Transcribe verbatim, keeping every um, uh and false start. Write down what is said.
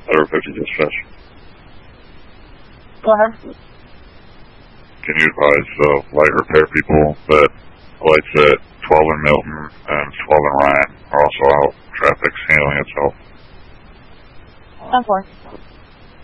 Federal fifty dispatch. Go ahead. Can you advise the light repair people that lights at twelve in Milton and twelve in Ryan are also out? Traffic's handling itself. ten four.